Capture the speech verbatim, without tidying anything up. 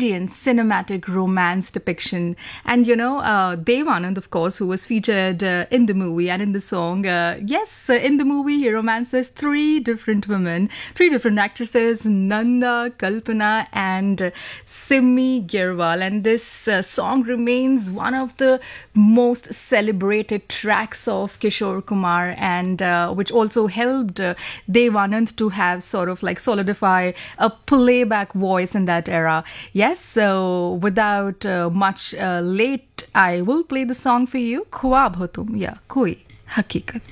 Indian cinematic romance depiction. And you know, uh, Dev Anand, of course, who was featured uh, in the movie and in the song. Uh, yes, uh, in the movie, he romances three different women, three different actresses, Nanda, Kalpana, and uh, Simmi Girwal. And this uh, song remains one of the most celebrated tracks of Kishore Kumar, and uh, which also helped uh, Dev Anand to have sort of like solidify a playback voice in that era. Yes, so without uh, much uh, late, I will play the song for you. Khwab ho tum ya koi hakikat.